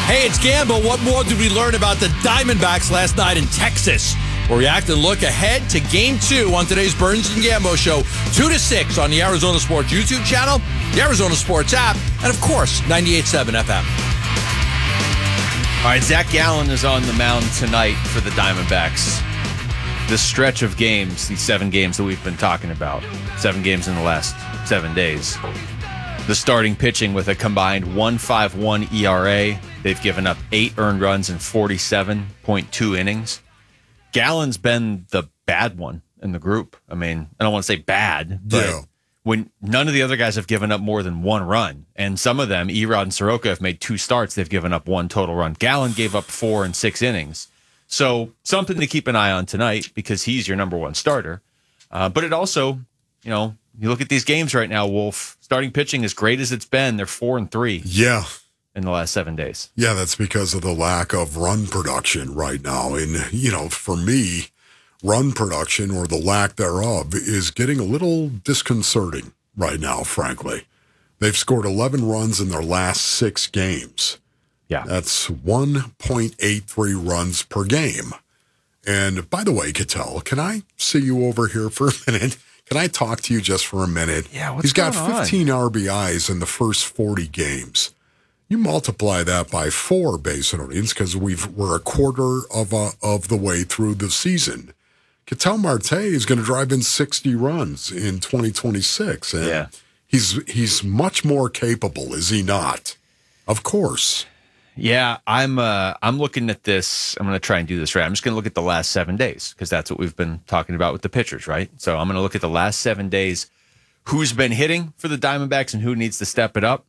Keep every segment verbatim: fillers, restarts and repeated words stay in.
Hey, it's Gamble. What more did we learn about the Diamondbacks last night in Texas? We'll react and look ahead to Game two on today's Burns and Gambo Show, two to six on the Arizona Sports YouTube channel, the Arizona Sports app, and, of course, ninety-eight point seven F M. All right, Zach Gallen is on the mound tonight for the Diamondbacks. This stretch of games, these seven games that we've been talking about, seven games in the last seven days, the starting pitching with a combined one point five one E R A. They've given up eight earned runs in forty-seven point two innings. Gallen's been the bad one in the group. I mean, I don't want to say bad, but yeah. when none of the other guys have given up more than one run, and some of them, Erod and Soroka, have made two starts, they've given up one total run. Gallen gave up four in six innings. So something to keep an eye on tonight because he's your number one starter. Uh, but it also, you know, you look at these games right now, Wolf, starting pitching as great as it's been, they're four and three. Yeah. In the last seven days. Yeah, that's because of the lack of run production right now. And, you know, for me, run production or the lack thereof is getting a little disconcerting right now, frankly. They've scored eleven runs in their last six games. Yeah. That's one point eight three runs per game. And by the way, Ketel, can I see you over here for a minute? Can I talk to you just for a minute? Yeah, what's He's got going on? fifteen R B Is in the first forty games. You multiply that by four base innings because we've we're a quarter of a, of the way through the season. Ketel Marte is going to drive in sixty runs in twenty twenty-six, and Yeah. he's he's much more capable, is he not? Of course. Yeah, I'm uh, I'm looking at this. I'm going to try and do this right. I'm just going to look at the last seven days because that's what we've been talking about with the pitchers, right? So I'm going to look at the last seven days, who's been hitting for the Diamondbacks and who needs to step it up.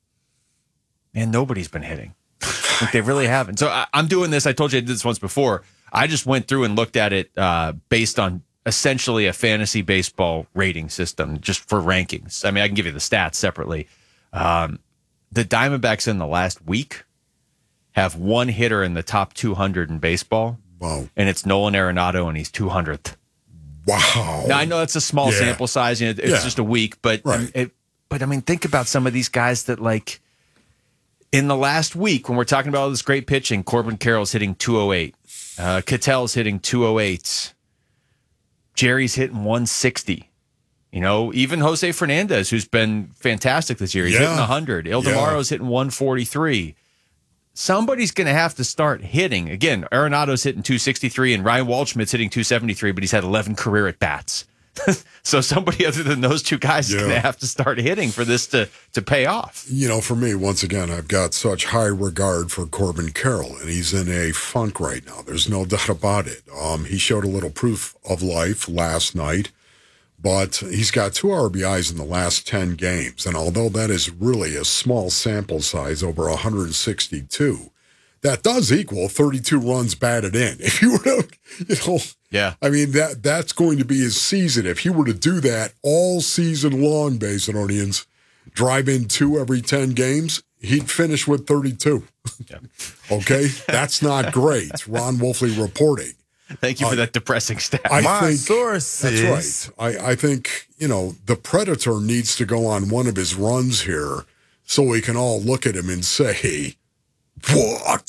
Man, nobody's been hitting. Like they really haven't. So I, I'm doing this. I told you I did this once before. I just went through and looked at it uh, based on essentially a fantasy baseball rating system just for rankings. I mean, I can give you the stats separately. Um, the Diamondbacks in the last week have one hitter in the top two hundred in baseball. Wow. And it's Nolan Arenado, and he's two hundredth. Wow. Now, I know that's a small Yeah. sample size. You know, it's Yeah. just a week. But, Right. it, but, I mean, think about some of these guys that, like, in the last week, when we're talking about all this great pitching, Corbin Carroll's hitting two oh eight. Uh, Ketel's hitting two oh eight. Jerry's hitting one sixty. You know, even Jose Fernandez, who's been fantastic this year, he's Yeah. hitting one hundred. Ildemaro's hitting one forty-three. Somebody's going to have to start hitting. Again, Arenado's hitting two sixty-three, and Ryan Waldschmidt's hitting two seventy-three, but he's had eleven career at-bats. So somebody other than those two guys is Yeah. going to have to start hitting for this to, to pay off. You know, for me, once again, I've got such high regard for Corbin Carroll, and he's in a funk right now. There's no doubt about it. Um, he showed a little proof of life last night, but he's got two R B Is in the last ten games. And although that is really a small sample size, over one hundred sixty-two, that does equal thirty-two runs batted in. If you were to, you know, Yeah. I mean, that that's going to be his season. If he were to do that all season long, Basinonians, drive in two every ten games, he'd finish with thirty-two. Yeah. Okay? That's not great. Ron Wolfley reporting. Thank you for that depressing stat. I My think source that's is- right. I, I think, you know, the Predator needs to go on one of his runs here so we can all look at him and say, what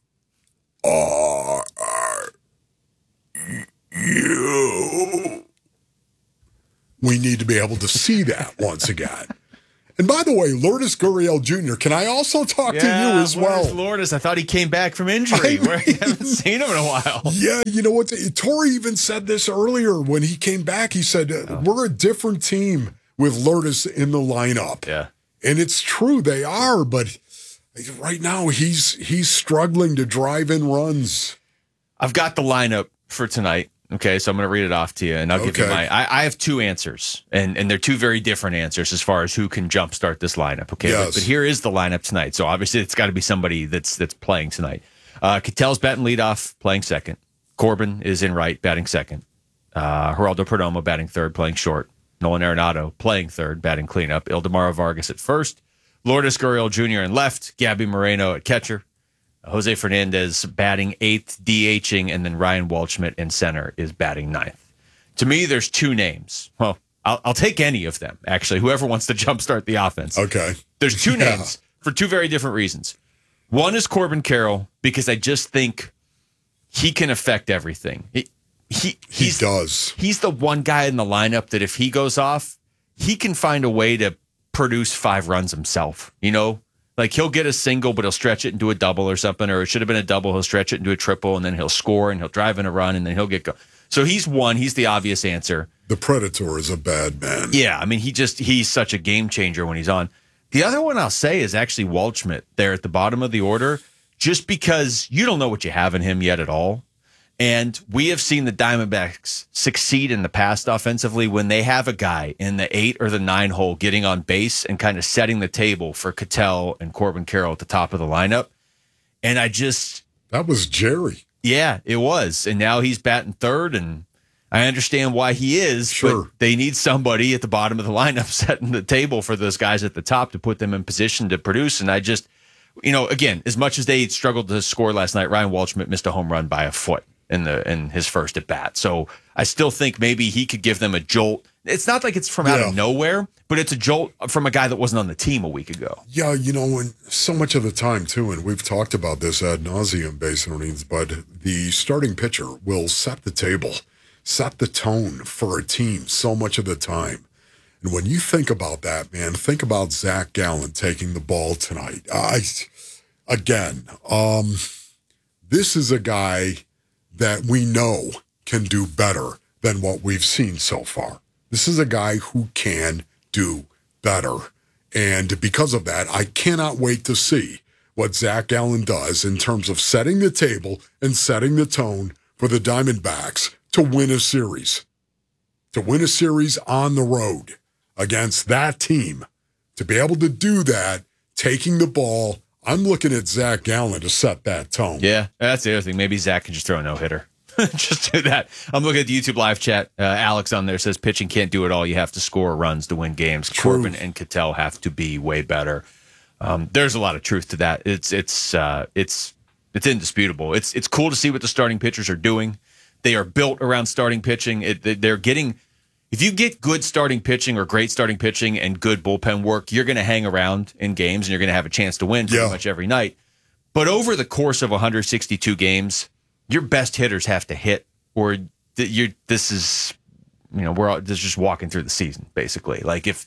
are you? We need to be able to see that once again. And by the way, Lourdes Gurriel Junior, can I also talk to you as well? Where's Lourdes? I thought he came back from injury. I Where I haven't seen him in a while. Yeah, you know what? Torrey even said this earlier when he came back. He said, uh, we're a different team with Lourdes in the lineup. Yeah. And it's true, they are, but right now he's he's struggling to drive in runs. I've got the lineup for tonight. Okay, so I'm going to read it off to you, and I'll give you Okay. my. I, I have two answers, and, and they're two very different answers as far as who can jumpstart this lineup. Okay, Yes. but, but here is the lineup tonight. So obviously, it's got to be somebody that's that's playing tonight. Uh, Ketel's batting leadoff, playing second. Corbin is in right, batting second. Uh, Geraldo Perdomo batting third, playing short. Nolan Arenado playing third, batting cleanup. Ildemaro Vargas at first. Lourdes Gurriel Junior in left. Gabby Moreno at catcher. Jose Fernandez batting eighth, DHing, and then Ryan Waldschmidt in center is batting ninth. To me, there's two names. Well, I'll, I'll take any of them, actually, whoever wants to jumpstart the offense. Okay. There's two Yeah. names for two very different reasons. One is Corbin Carroll, because I just think he can affect everything. He, he, he's, he does. He's the one guy in the lineup that if he goes off, he can find a way to produce five runs himself. You know, like he'll get a single, but he'll stretch it into a double or something, or it should have been a double. He'll stretch it into a triple, and then he'll score, and he'll drive in a run, and then he'll get go. So he's one. He's the obvious answer. The Predator is a bad man. Yeah, I mean, he just he's such a game changer when he's on. The other one I'll say is actually Waldschmidt there at the bottom of the order, just because you don't know what you have in him yet at all. And we have seen the Diamondbacks succeed in the past offensively when they have a guy in the eight or the nine hole getting on base and kind of setting the table for Ketel and Corbin Carroll at the top of the lineup. And I just... That was Jerry. Yeah, it was. And now he's batting third, and I understand why he is, sure. But they need somebody at the bottom of the lineup setting the table for those guys at the top to put them in position to produce. And I just, you know, again, as much as they struggled to score last night, Ryan Waldschmidt missed a home run by a foot in the in his first at bat. So I still think maybe he could give them a jolt. It's not like it's from out yeah. of nowhere, but it's a jolt from a guy that wasn't on the team a week ago. Yeah, you know, and so much of the time, too, and we've talked about this ad nauseum, Basinonians, but the starting pitcher will set the table, set the tone for a team so much of the time. And when you think about that, man, think about Zach Gallen taking the ball tonight. I, again, um, this is a guy that we know can do better than what we've seen so far. This is a guy who can do better. And because of that, I cannot wait to see what Zach Gallen does in terms of setting the table and setting the tone for the Diamondbacks to win a series. To win a series on the road against that team. To be able to do that, taking the ball, I'm looking at Zach Gallen to set that tone. Yeah, that's the other thing. Maybe Zach can just throw a no-hitter. Just do that. I'm looking at the YouTube live chat. Uh, Alex on there says pitching can't do it all. You have to score runs to win games. True. Corbin and Ketel have to be way better. Um, there's a lot of truth to that. It's it's uh, it's it's indisputable. It's it's cool to see what the starting pitchers are doing. They are built around starting pitching. It, they're getting. If you get good starting pitching or great starting pitching and good bullpen work, you're going to hang around in games and you're going to have a chance to win pretty yeah. much every night. But over the course of one hundred sixty-two games, your best hitters have to hit, or th- you're, this is, you know, we're all, this is just walking through the season, basically. Like if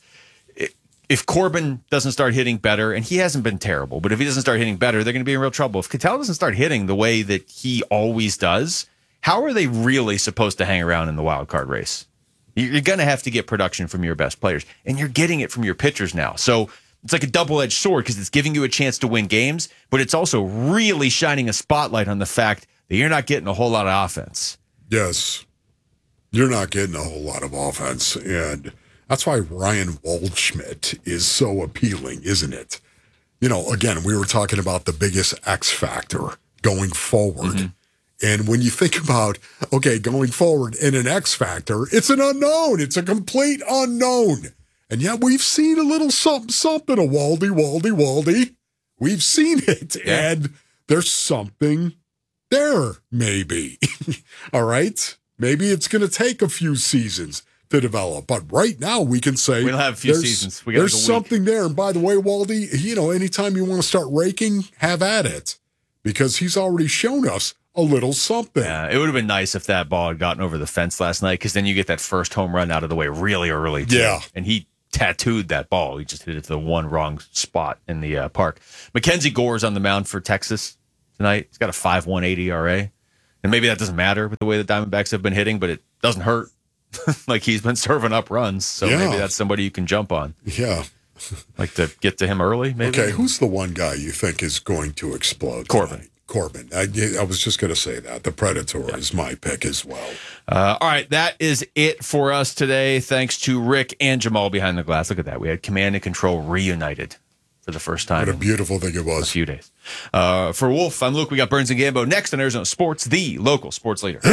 if Corbin doesn't start hitting better, and he hasn't been terrible, but if he doesn't start hitting better, they're going to be in real trouble. If Ketel doesn't start hitting the way that he always does, how are they really supposed to hang around in the wild card race? You're going to have to get production from your best players, and you're getting it from your pitchers now. So it's like a double-edged sword because it's giving you a chance to win games, but it's also really shining a spotlight on the fact that you're not getting a whole lot of offense. Yes, you're not getting a whole lot of offense, and that's why Ryan Waldschmidt is so appealing, isn't it? You know, again, we were talking about the biggest X factor going forward. Mm-hmm. And when you think about, okay, going forward in an X factor, it's an unknown. It's a complete unknown. And yet we've seen a little something, something, a Waldy, Waldy, Waldy. We've seen it. Yeah. And there's something there, maybe. All right? Maybe it's going to take a few seasons to develop. But right now we can say we'll have a few there's, seasons. We got there's like a something there. And by the way, Waldy, you know, anytime you want to start raking, have at it. Because he's already shown us a little something. Yeah, it would have been nice if that ball had gotten over the fence last night, because then you get that first home run out of the way really early. Too. Yeah. And he tattooed that ball. He just hit it to the one wrong spot in the uh, park. Mackenzie Gore's on the mound for Texas tonight. He's got a five point one eight E R A. And maybe that doesn't matter with the way the Diamondbacks have been hitting, but it doesn't hurt. Like he's been serving up runs. So yeah. maybe that's somebody you can jump on. Yeah. Like to get to him early, maybe? Okay, who's the one guy you think is going to explode Corbin. tonight? Corbin. I, I was just going to say that. The Predator yeah. is my pick as well. Uh, all right, that is it for us today. Thanks to Rick and Jamal behind the glass. Look at that. We had Command and Control reunited for the first time. What a beautiful thing it was. A few days. Uh, for Wolf, I'm Luke. We got Burns and Gambo next on Arizona Sports, the local sports leader.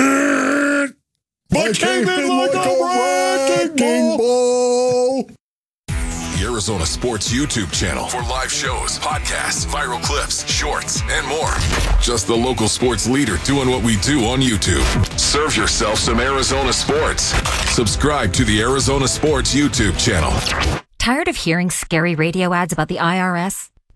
But came in like a wrecking ball. The Arizona Sports YouTube channel for live shows, podcasts, viral clips, shorts, and more. Just the local sports leader doing what we do on YouTube. Serve yourself some Arizona sports. Subscribe to the Arizona Sports YouTube channel. Tired of hearing scary radio ads about the I R S?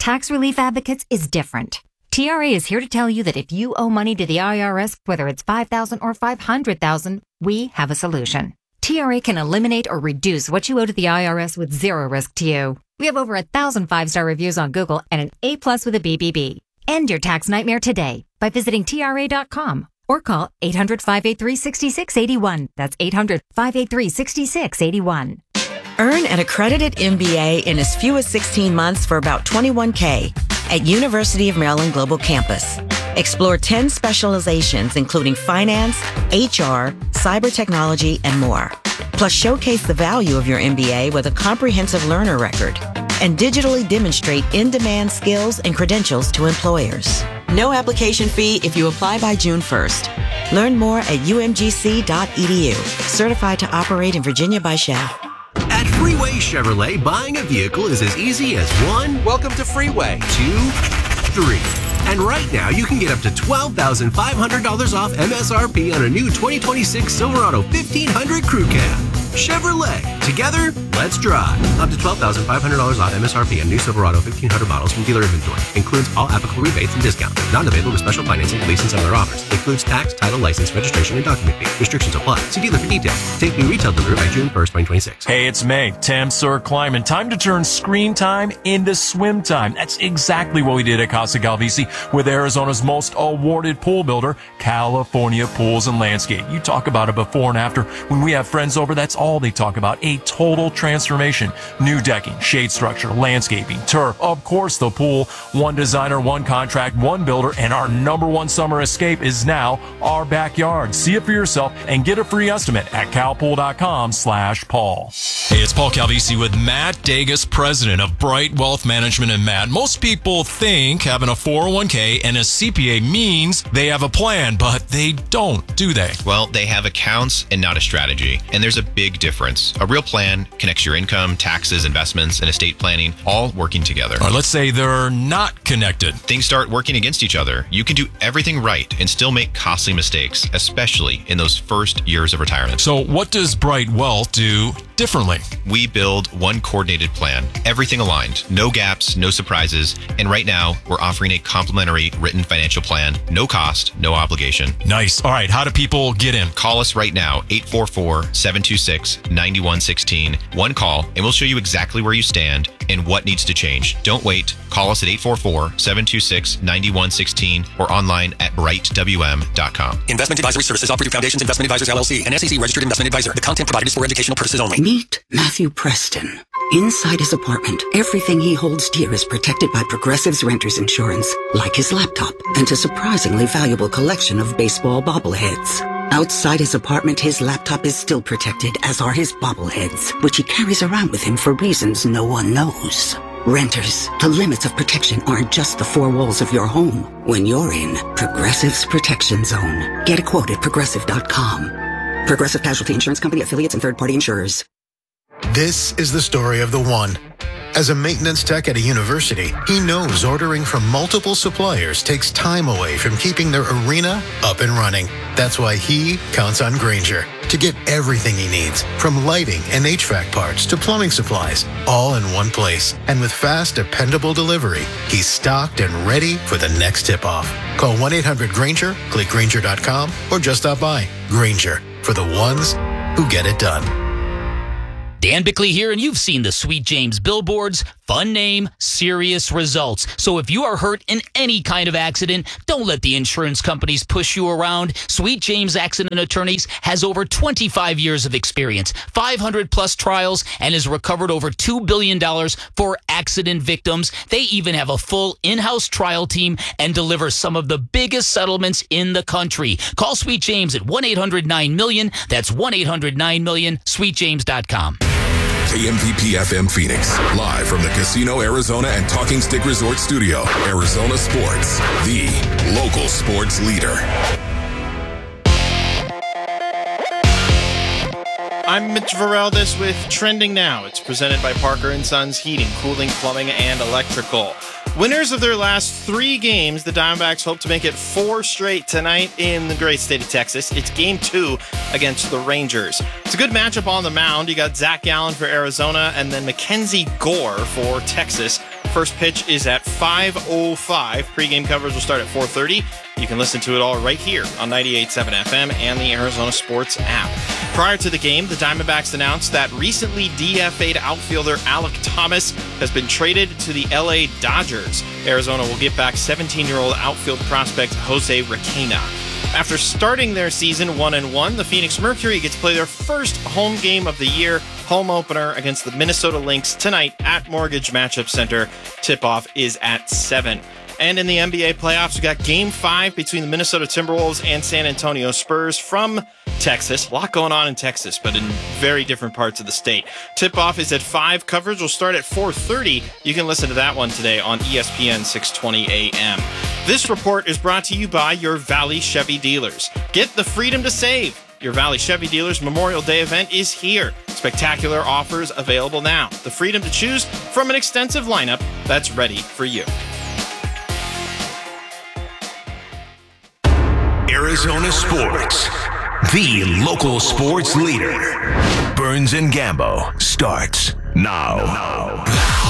Tax Relief Advocates is different. T R A is here to tell you that if you owe money to the I R S, whether it's five thousand dollars or five hundred thousand dollars, we have a solution. T R A can eliminate or reduce what you owe to the I R S with zero risk to you. We have over a thousand five-star reviews on Google and an A plus with a B B B. End your tax nightmare today by visiting T R A dot com or call eight hundred, five eight three, six six eight one. That's eight hundred, five eight three, six six eight one. Earn an accredited M B A in as few as sixteen months for about twenty-one thousand dollars at University of Maryland Global Campus. Explore ten specializations, including finance, H R, cyber technology, and more. Plus, showcase the value of your M B A with a comprehensive learner record and digitally demonstrate in-demand skills and credentials to employers. No application fee if you apply by June first. Learn more at U M G C dot E D U. Certified to operate in Virginia by S H A. At Freeway Chevrolet, buying a vehicle is as easy as one, welcome to Freeway, two, three. And right now, you can get up to twelve thousand five hundred dollars off M S R P on a new twenty twenty-six Silverado fifteen hundred Crew Cab. Chevrolet. Together, let's drive. Up to twelve thousand five hundred dollars off M S R P on new Silverado fifteen hundred models from dealer inventory. Includes all applicable rebates and discounts. Not available with special financing, lease, and similar offers. Includes tax, title, license, registration, and document fee. Restrictions apply. See dealer for details. Take new retail delivery by June first, twenty twenty-six. Hey, it's May. Tam Sir Kleiman. Time to turn screen time into swim time. That's exactly what we did at Casa Galvisi with Arizona's most awarded pool builder, California Pools and Landscape. You talk about a before and after. When we have friends over, that's all they talk about. A total transformation. New decking, shade structure, landscaping, turf, of course the pool. One designer, one contract, one builder, and our number one summer escape is now our backyard. See it for yourself and get a free estimate at calpool.com slash Paul. Hey, it's Paul Calvisi with Matt Dagus, president of Bright Wealth Management. And Matt, most people think having a four oh one k and a C P A means they have a plan, but they don't, do they? Well, they have accounts and not a strategy. And there's a big difference. A real plan connects your income, taxes, investments, and estate planning all working together. Or let's say they're not connected. Things start working against each other. You can do everything right and still make costly mistakes, especially in those first years of retirement. So what does Bright Wealth do differently? We build one coordinated plan, everything aligned, no gaps, no surprises. And right now, we're offering a complimentary written financial plan, no cost, no obligation. Nice. All right. How do people get in? Call us right now, eight four four, seven two six, nine one one six. One call, and we'll show you exactly where you stand and what needs to change. Don't wait. Call us at eight four four, seven two six, nine one one six or online at bright w m dot com. Investment advisory services offered through Foundations Investment Advisors, L L C, an S E C registered investment advisor. The content provided is for educational purposes only. Meet Matthew Preston. Inside his apartment, everything he holds dear is protected by Progressive's Renters Insurance, like his laptop and a surprisingly valuable collection of baseball bobbleheads. Outside his apartment, his laptop is still protected, as are his bobbleheads, which he carries around with him for reasons no one knows. Renters, the limits of protection aren't just the four walls of your home. When you're in Progressive's Protection Zone, get a quote at progressive dot com. Progressive Casualty Insurance Company, affiliates, and third-party insurers. This is the story of the one. As a maintenance tech at a university, he knows ordering from multiple suppliers takes time away from keeping their arena up and running. That's why he counts on Grainger to get everything he needs, from lighting and H V A C parts to plumbing supplies, all in one place. And with fast, dependable delivery, he's stocked and ready for the next tip-off. Call one eight hundred Grainger, click Grainger dot com, or just stop by. Grainger, for the ones who get it done. Dan Bickley here, and you've seen the Sweet James billboards. Fun name, serious results. So if you are hurt in any kind of accident, don't let the insurance companies push you around. Sweet James Accident Attorneys has over twenty-five years of experience, five hundred plus trials, and has recovered over two billion dollars for accident victims. They even have a full in-house trial team and deliver some of the biggest settlements in the country. Call Sweet James at one eight hundred nine million. That's one eight hundred nine million, sweet james dot com. K M V P F M Phoenix, live from the Casino Arizona and Talking Stick Resort Studio. Arizona Sports, the local sports leader. I'm Mitch Varel with Trending Now. It's presented by Parker and Sons Heating, Cooling, Plumbing, and Electrical. Winners of their last three games, the Diamondbacks hope to make it four straight tonight in the great state of Texas. It's game two against the Rangers. It's a good matchup on the mound. You got Zach Gallen for Arizona and then Mackenzie Gore for Texas. First pitch is at five oh five. Pre-game coverage will start at four thirty. You can listen to it all right here on ninety-eight point seven F M and the Arizona Sports app. Prior to the game, the Diamondbacks announced that recently D F A'd outfielder Alek Thomas has been traded to the L A Dodgers. Arizona will get back seventeen-year-old outfield prospect Jose Requena. After starting their season one and one, the Phoenix Mercury gets to play their first home game of the year, home opener against the Minnesota Lynx tonight at Mortgage Matchup Center. Tip-off is at seven. And in the N B A playoffs, we got game five between the Minnesota Timberwolves and San Antonio Spurs from Texas. A lot going on in Texas, but in very different parts of the state. Tip-off is at five. Coverage will start at four thirty. You can listen to that one today on E S P N six twenty A M. This report is brought to you by your Valley Chevy dealers. Get the freedom to save. Your Valley Chevy Dealers Memorial Day event is here. Spectacular offers available now. The freedom to choose from an extensive lineup that's ready for you. Arizona Sports, the local sports leader. Burns and Gambo starts now. now.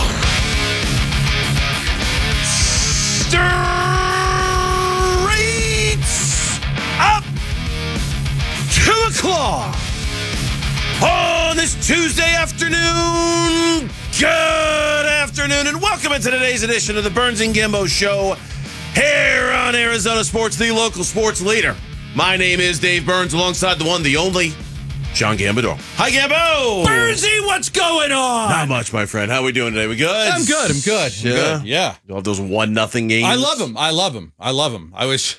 Straight up two o'clock on this Tuesday afternoon. Good afternoon, and welcome into today's edition of the Burns and Gambo Show here on Arizona Sports, the local sports leader. My name is Dave Burns, alongside the one, the only, John Gambador. Hi, Gambo! Burnsy, what's going on? Not much, my friend. How are we doing today? We good? I'm good. I'm good. I'm yeah. good. Yeah. All those one nothing games. I love them. I love them. I love them. I wish.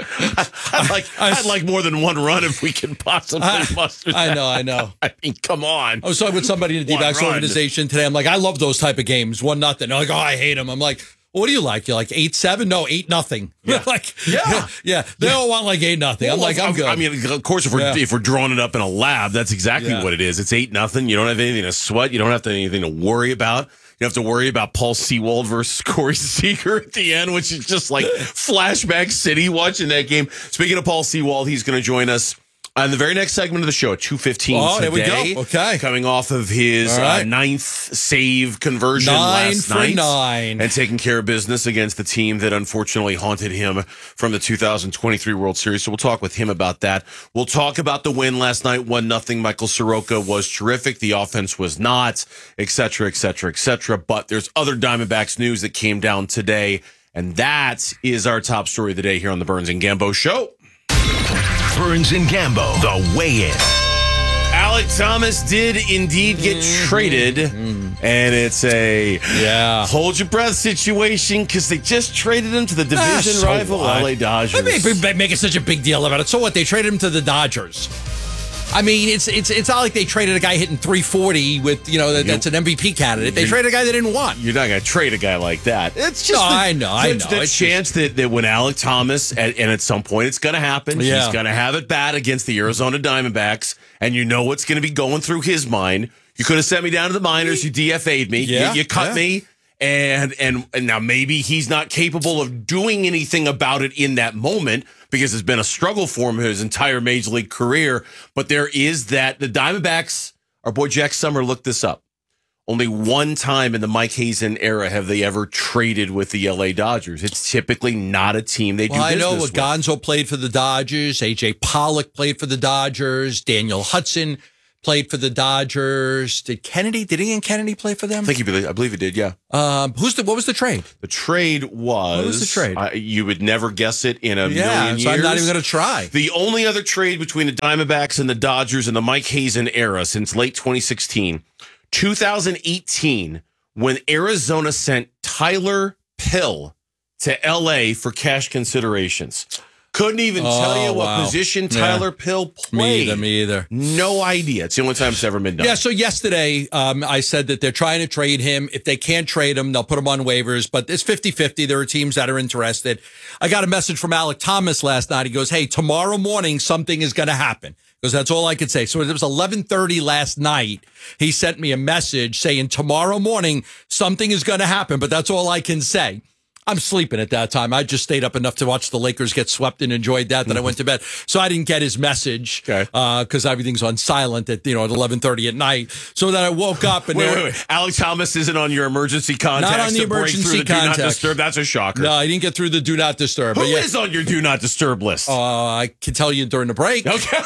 I'd like. I, I'd like more than one run if we can possibly I, muster that. I know. I know. I mean, come on. I was talking with somebody in the D-backs organization today. I'm like, I love those type of games. One nothing. They're like, oh, I hate them. I'm like, what do you like? You're like eight seven? No, eight nothing. Yeah. like yeah, yeah. They all want like eight nothing. I'm well, like, I'm good. I mean, of course, if we're yeah. if we're drawing it up in a lab, that's exactly yeah. what it is. It's eight nothing. You don't have anything to sweat. You don't have to, anything to worry about. You have to worry about Paul Sewald versus Corey Seager at the end, which is just like flashback city watching that game. Speaking of Paul Sewald, he's going to join us on the very next segment of the show at two fifteen oh, today. There we go. Okay. Coming off of his right. uh, ninth save conversion nine last for night. Nine. And taking care of business against the team that unfortunately haunted him from the two thousand twenty-three World Series. So we'll talk with him about that. We'll talk about the win last night, one nothing. Michael Soroka was terrific. The offense was not, et cetera, et cetera, et cetera. But there's other Diamondbacks news that came down today. And that is our top story of the day here on the Burns and Gambo Show. Burns and Gambo, the weigh-in. Alek Thomas did indeed get mm-hmm. traded, mm-hmm. and it's a yeah hold your breath situation because they just traded him to the division ah, so rival what? L A Dodgers. They making such a big deal about it. So what? They traded him to the Dodgers. I mean, it's it's it's not like they traded a guy hitting three forty with, you know, that, that's an M V P candidate. They traded a guy they didn't want. You're not going to trade a guy like that. It's just no, the, I know, I know. The it's chance just, that, that when Alek Thomas, and, and at some point it's going to happen, yeah. he's going to have it bad against the Arizona Diamondbacks, and you know what's going to be going through his mind. You could have sent me down to the minors. You D F A'd me. Yeah, you, you cut yeah. me. And, and and now maybe he's not capable of doing anything about it in that moment because it's been a struggle for him his entire major league career. But there is that the Diamondbacks, our boy Jack Summer looked this up. Only one time in the Mike Hazen era have they ever traded with the L A Dodgers. It's typically not a team they do well, business I know with. Gonzo played for the Dodgers. A J Pollock played for the Dodgers. Daniel Hudson played for the Dodgers. Did Kennedy? Did Ian Kennedy play for them? I think he. I believe he did. Yeah. Um. Who's the? What was the trade? The trade was. What was the trade? Uh, you would never guess it in a yeah, million years. So I'm not even going to try. The only other trade between the Diamondbacks and the Dodgers in the Mike Hazen era since late twenty sixteen, two thousand eighteen, when Arizona sent Tyler Pill to L A for cash considerations. Couldn't even oh, tell you what wow. position Tyler yeah. Pill played. Me either, me either. No idea. It's the only time it's ever been done. Yeah, so yesterday um, I said that they're trying to trade him. If they can't trade him, they'll put him on waivers. But it's fifty-fifty. There are teams that are interested. I got a message from Alek Thomas last night. He goes, hey, tomorrow morning something is going to happen. Because that's all I could say. So it was eleven thirty last night. He sent me a message saying tomorrow morning something is going to happen. But that's all I can say. I'm sleeping at that time. I just stayed up enough to watch the Lakers get swept and enjoyed that. Then I went to bed, so I didn't get his message because Okay. uh, everything's on silent at you know at eleven thirty at night. So then I woke up and wait, there, wait, wait. Alex Thomas isn't on your emergency contacts. Not on the to break emergency through the Do not contacts. disturb. That's a shocker. No, I didn't get through the do not disturb. Who but yeah, is on your do not disturb list? Uh, I can tell you during the break. Okay.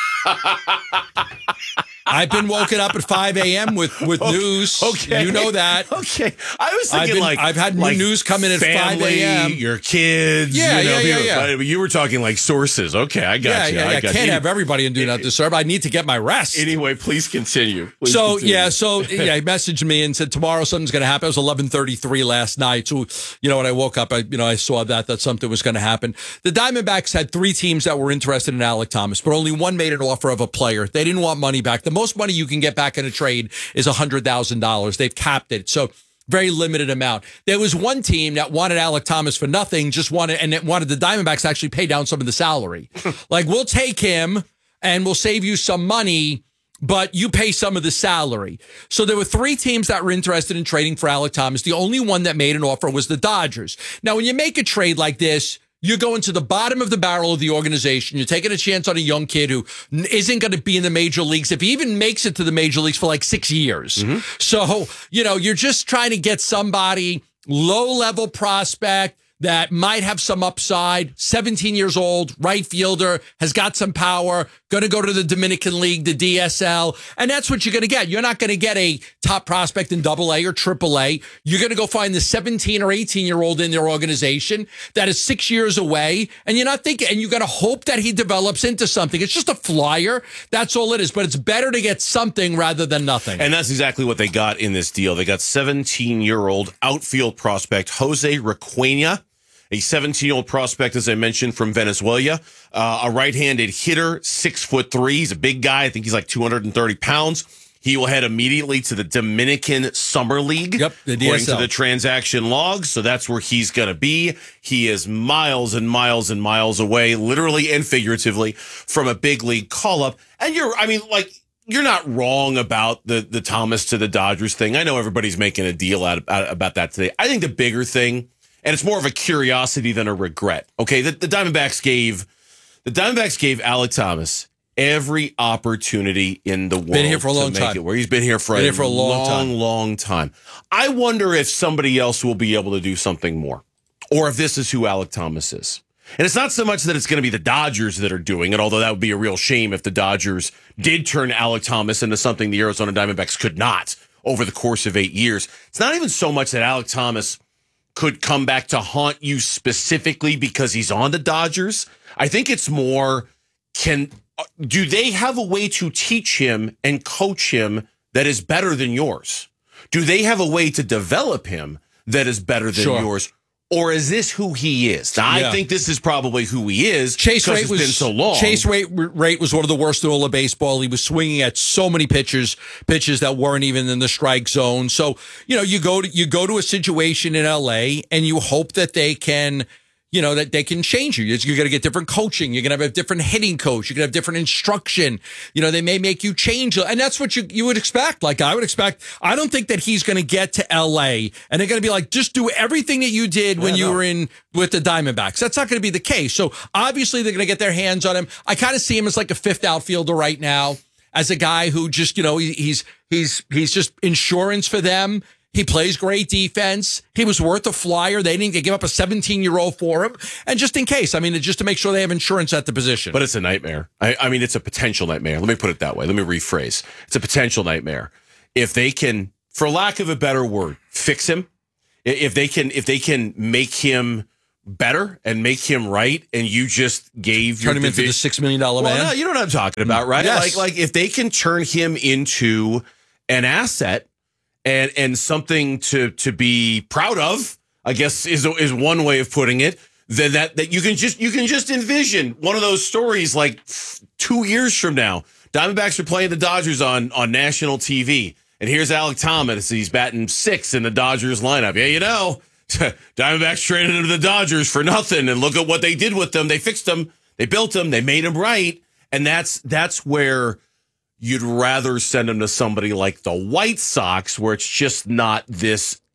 I've been woken up at five a.m. with, with Okay. news. Okay. You know that. Okay. I was I've thinking been- like I've had new like news come in at five a.m. Your kids. Yeah, you know, yeah, yeah, people- yeah. but You were talking like sources. Okay, I got Yeah, you. yeah, I yeah. I got can't you. have everybody in do not disturb. I need to get my rest. Anyway, please continue. Please so continue. yeah, so yeah, he messaged me and said tomorrow something's going to happen. It was eleven thirty-three last night. So you know when I woke up, I you know I saw that that something was going to happen. The Diamondbacks had three teams that were interested in Alec Thomas, but only one made an offer of a player. They didn't want money back. The most money you can get back in a trade is one hundred thousand dollars. They've capped it. So very limited amount. There was one team that wanted Alec Thomas for nothing, just wanted and it wanted the Diamondbacks to actually pay down some of the salary. Like we'll take him and we'll save you some money, but you pay some of the salary. So there were three teams that were interested in trading for Alec Thomas. The only one that made an offer was the Dodgers. Now, when you make a trade like this, you're going to the bottom of the barrel of the organization. You're taking a chance on a young kid who n- isn't going to be in the major leagues if he even makes it to the major leagues for like six years. So, you know, you're just trying to get somebody low-level prospect that might have some upside, seventeen years old, right fielder, has got some power, going to go to the Dominican League, the D S L, and that's what you're going to get. You're not going to get a top prospect in double A or triple A. You're going to go find the seventeen or eighteen year old in their organization that is six years away, and you're not thinking, and you got to hope that he develops into something. It's just a flyer. That's all it is, but it's better to get something rather than nothing. And that's exactly what they got in this deal. They got seventeen-year-old outfield prospect Jose Requena, a seventeen-year-old prospect, as I mentioned, from Venezuela, uh, a right-handed hitter, six foot three. He's a big guy. I think he's like two hundred thirty pounds. He will head immediately to the Dominican Summer League, yep, the D S L. according to the transaction logs. So that's where he's going to be. He is miles and miles and miles away, literally and figuratively, from a big league call-up. And you're, I mean, like, you're not wrong about the the Thomas to the Dodgers thing. I know everybody's making a deal out, out about that today. I think the bigger thing, and it's more of a curiosity than a regret. Okay, the, the Diamondbacks gave the Diamondbacks gave Alec Thomas every opportunity in the world. Been here for a long to make time. It where he's been here for, Been a, here for a long long, time. long time. I wonder if somebody else will be able to do something more, or if this is who Alec Thomas is. And it's not so much that it's going to be the Dodgers that are doing it, although that would be a real shame if the Dodgers did turn Alec Thomas into something the Arizona Diamondbacks could not over the course of eight years. It's not even so much that Alec Thomas could come back to haunt you specifically because he's on the Dodgers. I think it's more, can do they have a way to teach him and coach him that is better than yours? Do they have a way to develop him that is better than Sure. yours? Or is this who he is? Now, Yeah. I think this is probably who he is. Chase because rate it's was been so long. Chase rate rate was one of the worst in all of baseball. He was swinging at so many pitches, pitches that weren't even in the strike zone. So you know, you go to you go to a situation in L A and you hope that they can, you know, that they can change you. You're going to get different coaching. You're going to have a different hitting coach. You're going to have different instruction. You know, they may make you change, and that's what you you would expect. Like I would expect. I don't think that he's going to get to L A and they're going to be like, just do everything that you did when Yeah, you no. were in with the Diamondbacks. That's not going to be the case. So obviously they're going to get their hands on him. I kind of see him as like a fifth outfielder right now, as a guy who just, you know, he, he's he's he's just insurance for them. He plays great defense. He was worth a flyer. They didn't give up a seventeen-year-old for him. And just in case, I mean, just to make sure they have insurance at the position. But it's a nightmare. I, I mean, it's a potential nightmare. Let me put it that way. Let me rephrase. It's a potential nightmare. If they can, for lack of a better word, fix him, i- if they can, if they can make him better and make him right, and you just gave your Turn him into the division- six million dollars Well, man. no, you know what I'm talking about, right? Yes. Like, like if they can turn him into an asset and and something to to be proud of, I guess is is one way of putting it. That that that you can just you can just envision one of those stories like f- two years from now. Diamondbacks are playing the Dodgers on on national T V, and here's Alec Thomas. He's batting sixth in the Dodgers lineup. Yeah, you know, Diamondbacks traded him to the Dodgers for nothing, and look at what they did with them. They fixed them, they built them, they made him right, and that's that's where you'd rather send him to somebody like the White Sox, where it's just not this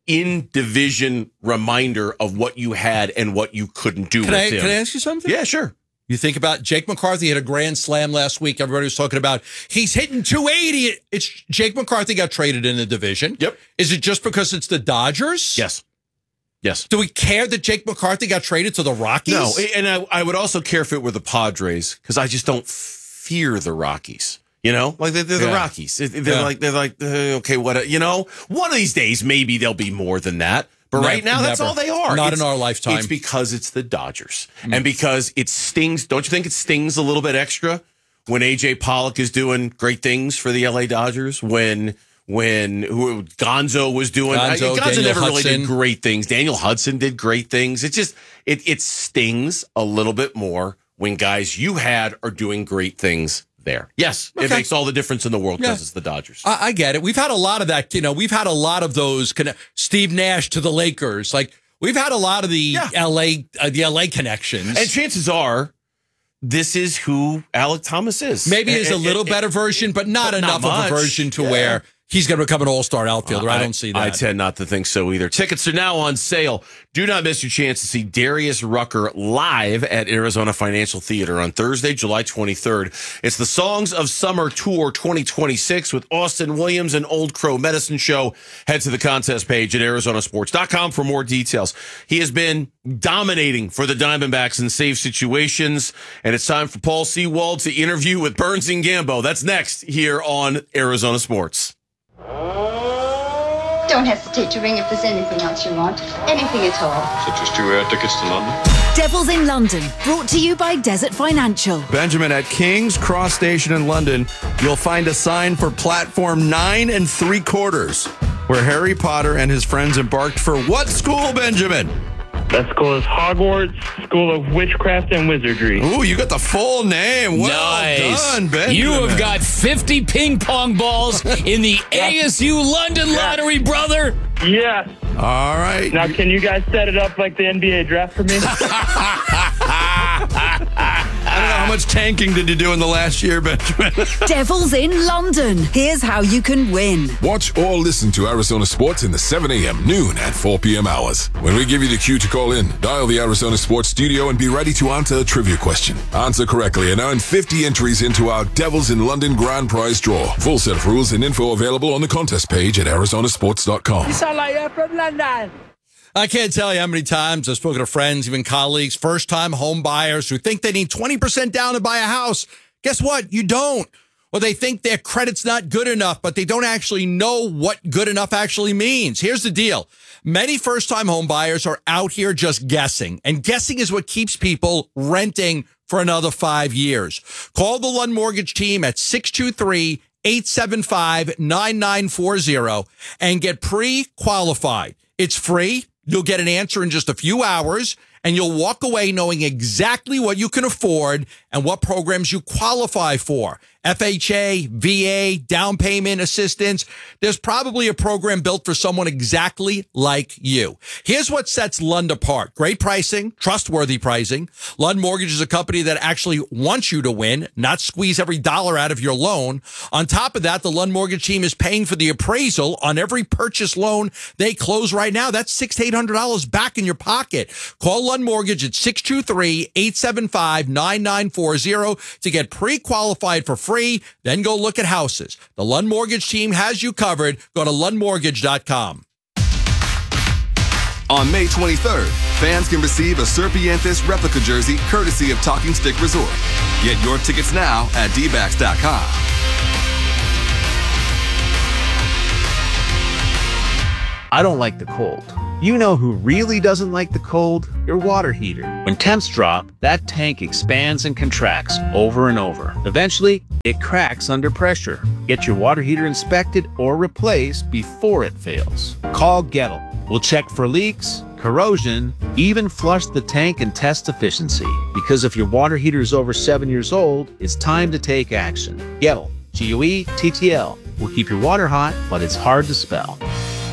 in division reminder of what you had and what you couldn't do Can with I, him. can I ask you something? Yeah, sure. You think about Jake McCarthy hit a grand slam last week. Everybody was talking about he's hitting two eighty. It's Jake McCarthy got traded in the division. Yep. Is it just because it's the Dodgers? Yes. Yes. Do we care that Jake McCarthy got traded to the Rockies? No, and I, I would also care if it were the Padres because I just don't fear the Rockies. You know, like they're, they're Yeah. the Rockies. They're Yeah. like they're like uh, okay, what? You know, one of these days maybe they'll be more than that. But Ne- right now, that's never. all they are. Not It's- in our lifetime. It's because it's the Dodgers, and because it stings. Don't you think it stings a little bit extra when A J Pollock is doing great things for the L A Dodgers? When when who, Gonzo was doing Gonzo, Gonzo Daniel never really Hudson. did great things. Daniel Hudson did great things. It just it it stings a little bit more when guys you had are doing great things there. Yes, it Okay. makes all the difference in the world because Yeah. it's the Dodgers. I, I get it. We've had a lot of that. You know, we've had a lot of those. Conne- Steve Nash to the Lakers. Like we've had a lot of the L A uh, the L A connections. And chances are, this is who Alec Thomas is. Maybe it's a And- little and- better version, but not but not enough of much. a version to Yeah. where he's going to become an all-star outfielder. I, don't see that. I tend not to think so either. Tickets are now on sale. Do not miss your chance to see Darius Rucker live at Arizona Financial Theater on Thursday, July twenty-third. It's the Songs of Summer Tour twenty twenty-six with Austin Williams and Old Crow Medicine Show. Head to the contest page at Arizona Sports dot com for more details. He has been dominating for the Diamondbacks in safe situations, and it's time for Paul Sewald to interview with Burns and Gambo. That's next here on Arizona Sports. Don't hesitate to ring if there's anything else you want. Anything at all. Such as two air tickets to London. Devils in London, brought to you by Desert Financial. Benjamin, at King's Cross Station in London, you'll find a sign for platform nine and three quarters, where Harry Potter and his friends embarked for what school, Benjamin? That school is Hogwarts School of Witchcraft and Wizardry. Ooh, you got the full name. Well Nice. done, Benjamin. You have got fifty ping pong balls in the A S U London lottery, brother. Yes. All right. Now, can you guys set it up like the N B A draft for me? I don't know how much tanking did you do in the last year, Benjamin? Devils in London. Here's how you can win. Watch or listen to Arizona Sports in the seven a.m., noon, and four p.m. hours. When we give you the cue to call in, dial the Arizona Sports studio and be ready to answer a trivia question. Answer correctly and earn fifty entries into our Devils in London grand prize draw. Full set of rules and info available on the contest page at Arizona Sports dot com. You sound like you're from London. I can't tell you how many times I've spoken to friends, even colleagues, first-time home buyers who think they need twenty percent down to buy a house. Guess what? You don't. Or they think their credit's not good enough, but they don't actually know what good enough actually means. Here's the deal. Many first-time home buyers are out here just guessing, and guessing is what keeps people renting for another five years. Call the Lund Mortgage team at six two three, eight seven five, nine nine four zero and get pre-qualified. It's free. You'll get an answer in just a few hours, and you'll walk away knowing exactly what you can afford and what programs you qualify for. F H A, V A, down payment assistance. There's probably a program built for someone exactly like you. Here's what sets Lund apart. Great pricing, trustworthy pricing. Lund Mortgage is a company that actually wants you to win, not squeeze every dollar out of your loan. On top of that, the Lund Mortgage team is paying for the appraisal on every purchase loan they close right now. That's six hundred to eight hundred dollars back in your pocket. Call Lund Mortgage at six two three, eight seven five, nine nine four zero to get pre-qualified for free. Then go look at houses. The Lund Mortgage team has you covered. Go to Lund Mortgage dot com. On May twenty-third, fans can receive a Serpientes replica jersey courtesy of Talking Stick Resort. Get your tickets now at D backs dot com. I don't like the cold. You know who really doesn't like the cold? Your water heater. When temps drop, that tank expands and contracts over and over. Eventually, it cracks under pressure. Get your water heater inspected or replaced before it fails. Call Gettle. We'll check for leaks, corrosion, even flush the tank and test efficiency. Because if your water heater is over seven years old, it's time to take action. Gettle. G U E T T L. Will keep your water hot, but it's hard to spell.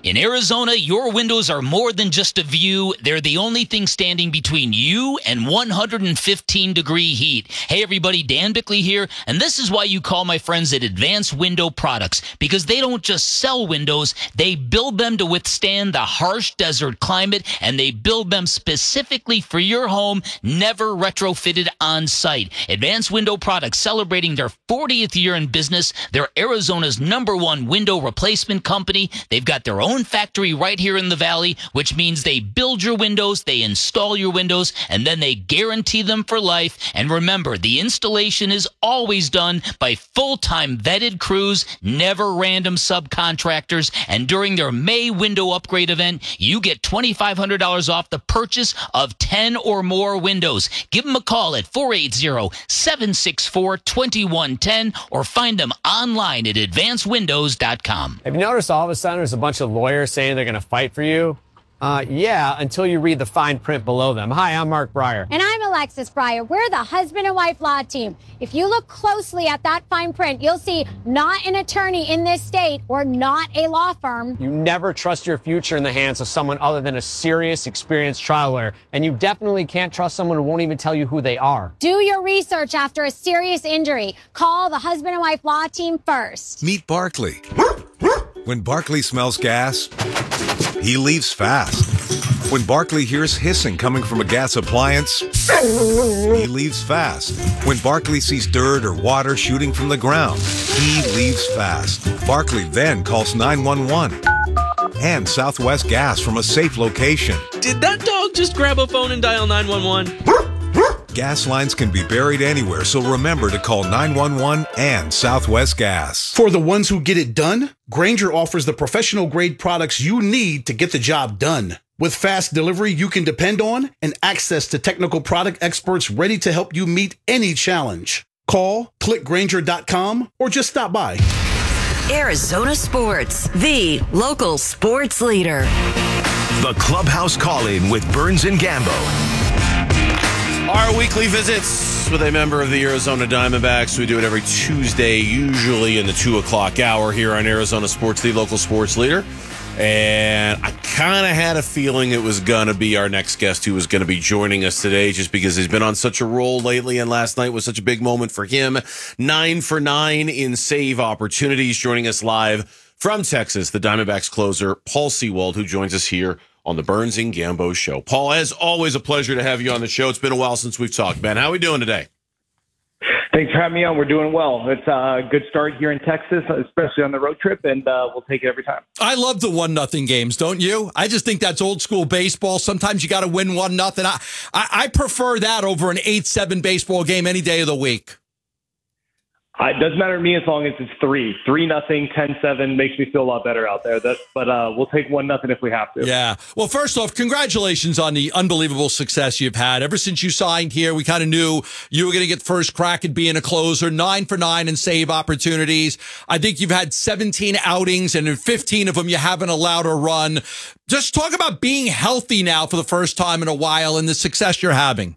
In Arizona, your windows are more than just a view. They're the only thing standing between you and one hundred fifteen degree heat. Hey everybody, Dan Bickley here, and this is why you call my friends at Advanced Window Products, because they don't just sell windows, they build them to withstand the harsh desert climate, and they build them specifically for your home, never retrofitted on site. Advanced Window Products, celebrating their fortieth year in business. They're Arizona's number one window replacement company. They've got their own factory right here in the Valley, which means they build your windows, they install your windows, and then they guarantee them for life. And remember, the installation is always done by full-time vetted crews, never random subcontractors. And during their May window upgrade event, you get twenty-five hundred dollars off the purchase of ten or more windows. Give them a call at four eight zero, seven six four, two one one zero or find them online at advanced windows dot com. Have you noticed all of a sudden there's a bunch of lawyers saying they're going to fight for you? Uh, yeah, until you read the fine print below them. Hi, I'm Mark Breyer. And I'm Alexis Breyer. We're the husband and wife law team. If you look closely at that fine print, you'll see not an attorney in this state or not a law firm. You never trust your future in the hands of someone other than a serious, experienced trial lawyer. And you definitely can't trust someone who won't even tell you who they are. Do your research after a serious injury. Call the husband and wife law team first. Meet Barkley. When Barkley smells gas, he leaves fast. When Barkley hears hissing coming from a gas appliance, he leaves fast. When Barkley sees dirt or water shooting from the ground, he leaves fast. Barkley then calls nine one one and Southwest Gas from a safe location. Did that dog just grab a phone and dial nine one one? Gas lines can be buried anywhere, so remember to call nine one one and Southwest Gas. For the ones who get it done, Grainger offers the professional-grade products you need to get the job done. With fast delivery you can depend on and access to technical product experts ready to help you meet any challenge. Call, click Grainger dot com, or just stop by. Arizona Sports, the local sports leader. The Clubhouse Call-In with Burns and Gambo. Our weekly visits with a member of the Arizona Diamondbacks. We do it every Tuesday, usually in the two o'clock hour here on Arizona Sports, the local sports leader. And I kind of had a feeling it was going to be our next guest who was going to be joining us today, just because he's been on such a roll lately, and last night was such a big moment for him. Nine for nine in save opportunities. Joining us live from Texas, the Diamondbacks closer, Paul Sewald, who joins us here on the Burns and Gambo Show. Paul, as always, a pleasure to have you on the show. It's been a while since we've talked. Ben, how are we doing today? Thanks for having me on. We're doing well. It's a good start here in Texas, especially on the road trip, and uh, we'll take it every time. I love the one nothing games, don't you? I just think that's old school baseball. Sometimes you got to win one nothing. I, I I prefer that over an eight seven baseball game any day of the week. It doesn't matter to me as long as it's three. Three nothing, ten seven makes me feel a lot better out there. That, but uh, we'll take one nothing if we have to. Yeah. Well, first off, congratulations on the unbelievable success you've had. Ever since you signed here, we kind of knew you were going to get first crack at being a closer. Nine for nine in save opportunities. I think you've had seventeen outings, and in fifteen of them you haven't allowed a run. Just talk about being healthy now for the first time in a while and the success you're having.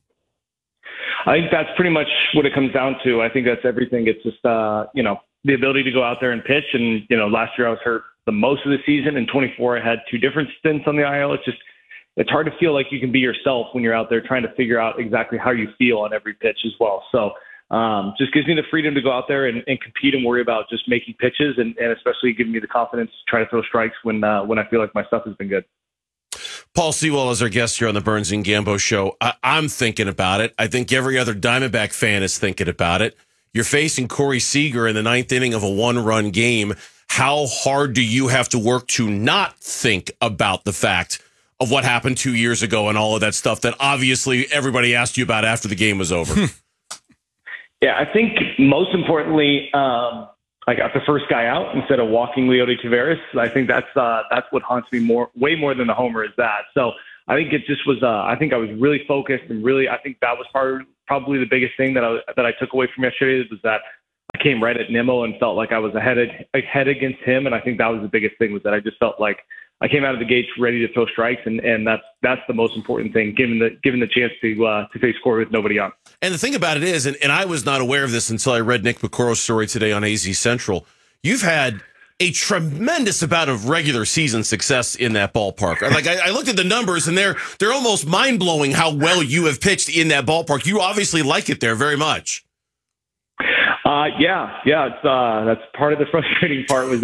I think that's pretty much what it comes down to. I think that's everything. It's just, uh, you know, the ability to go out there and pitch. And, you know, last year I was hurt the most of the season. In twenty-four, I had two different stints on the I L. It's just, it's hard to feel like you can be yourself when you're out there trying to figure out exactly how you feel on every pitch as well. So um, just gives me the freedom to go out there and, and compete and worry about just making pitches, and, and especially giving me the confidence to try to throw strikes when, uh, when I feel like my stuff has been good. Paul Sewald is our guest here on the Burns and Gambo Show. I- I'm thinking about it. I think every other Diamondback fan is thinking about it. You're facing Corey Seager in the ninth inning of a one-run game. How hard do you have to work to not think about the fact of what happened two years ago and all of that stuff that obviously everybody asked you about after the game was over? Yeah, I think most importantly, um, I got the first guy out instead of walking Leody Taveras. I think that's uh, that's what haunts me more, way more than the homer is that. So I think it just was. Uh, I think I was really focused and really. I think that was part, probably the biggest thing that I that I took away from yesterday was that I came right at Nimmo and felt like I was ahead ahead against him. And I think that was the biggest thing was that I just felt like I came out of the gates ready to throw strikes, and, and that's that's the most important thing, given the given the chance to uh, to face Corey with nobody on. And the thing about it is, and, and I was not aware of this until I read Nick Picoro's story today on A Z Central. You've had a tremendous amount of regular season success in that ballpark. Like I, I looked at the numbers, and they're they're almost mind blowing how well you have pitched in that ballpark. You obviously like it there very much. Uh, yeah, yeah. It's uh, that's part of the frustrating part was